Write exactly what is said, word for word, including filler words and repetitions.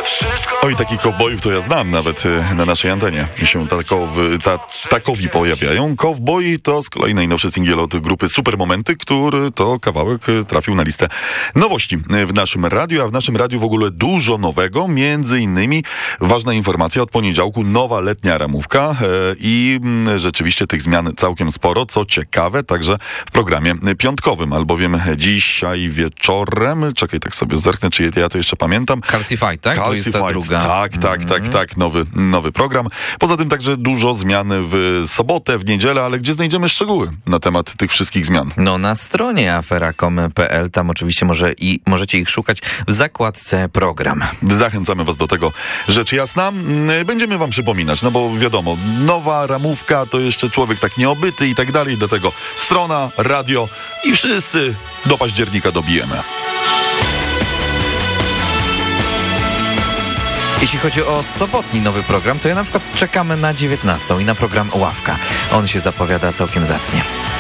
Oj, takich kowbojów to ja znam nawet na naszej antenie. Się takowy, ta, takowi pojawiają. Kowboj to z kolei najnowszy singiel od grupy Super Momenty, który to kawałek trafił na listę nowości w naszym radiu, a w naszym radiu w ogóle dużo nowego. Między innymi ważna informacja, od poniedziałku nowa letnia ramówka i rzeczywiście tych zmian całkiem sporo, co ciekawe, także w programie piątkowym, albowiem dzisiaj wieczorem, czekaj, tak sobie zerknę, czy ja to jeszcze pamiętam. Calcify, tak? Calcify, druga. Tak, tak, mm. tak, tak, nowy, nowy program. Poza tym także dużo zmian w sobotę, w niedzielę, ale gdzie znajdziemy szczegóły na temat tych wszystkich zmian? No na stronie afera kropka com kropka p l, tam oczywiście może i możecie ich szukać w zakładce program. Zachęcamy was do tego, rzecz jasna. Będziemy wam przypominać, no bo wiadomo, nowa ramówka to jeszcze człowiek tak nieobyty i tak dalej, do tego strona, radio i wszyscy do października dobijemy. Jeśli chodzi o sobotni nowy program, to ja na przykład czekamy na dziewiętnastą i na program Ławka. On się zapowiada całkiem zacnie.